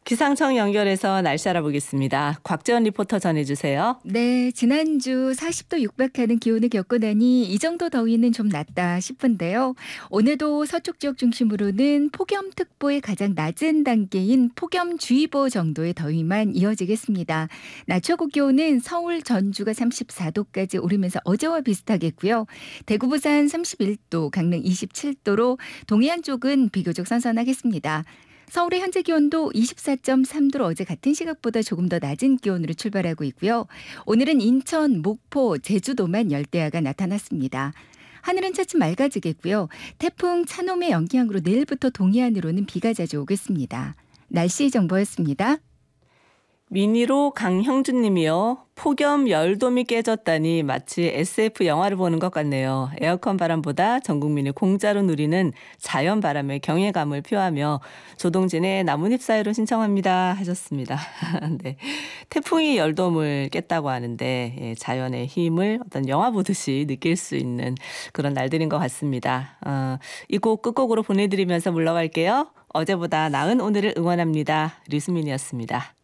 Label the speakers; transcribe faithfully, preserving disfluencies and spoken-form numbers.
Speaker 1: 기상청 연결해서 날씨 알아보겠습니다. 곽재원 리포터 전해주세요.
Speaker 2: 네, 지난주 사십 도 육박하는 기온을 겪고 나니 이 정도 더위는 좀 낫다 싶은데요. 오늘도 서쪽 지역 중심으로는 폭염특보의 가장 낮은 단계인 폭염주의보 정도의 더위만 이어지겠습니다. 낮 최고 기온은 서울, 전주가 삼십사 도까지 오르면서 어제와 비슷하겠고요. 대구, 부산 삼십일 도, 강릉 이십칠 도로 동해안 쪽은 비교적 선선하겠습니다. 서울의 현재 기온도 이십사 점 삼 도로 어제 같은 시각보다 조금 더 낮은 기온으로 출발하고 있고요. 오늘은 인천, 목포, 제주도만 열대야가 나타났습니다. 하늘은 차츰 맑아지겠고요. 태풍 차놈의 영향으로 내일부터 동해안으로는 비가 자주 오겠습니다. 날씨 정보였습니다.
Speaker 1: 미니로 강형준 님이요. 폭염 열돔이 깨졌다니 마치 에스에프 영화를 보는 것 같네요. 에어컨 바람보다 전 국민이 공짜로 누리는 자연 바람의 경외감을 표하며 조동진의 나뭇잎 사이로 신청합니다 하셨습니다. 네, 태풍이 열돔을 깼다고 하는데 예, 자연의 힘을 어떤 영화 보듯이 느낄 수 있는 그런 날들인 것 같습니다. 어, 이 곡 끝곡으로 보내드리면서 물러갈게요. 어제보다 나은 오늘을 응원합니다. 류수민이었습니다.